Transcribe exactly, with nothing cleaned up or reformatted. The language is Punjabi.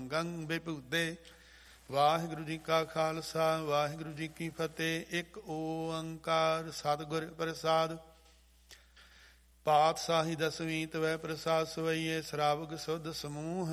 ਭੰਗੰ ਬਿਭੂਦੇ। ਵਾਹਿਗੁਰੂ ਜੀ ਕਾ ਖਾਲਸਾ ਵਾਹਿਗੁਰੂ ਜੀ ਕੀ ਫਤਿਹ। ਇੱਕ ਓੰਕਾਰ ਸਤਿਗੁਰ ਪ੍ਰਸਾਦ। ਪਾਤਸ਼ਾਹੀ ਦਸਵੀਂ ਤਵੈ ਪ੍ਰਸਾਦ ਸਵਈਏ। ਸ਼ਰਾਵਕ ਸੁਧ ਸਮੂਹ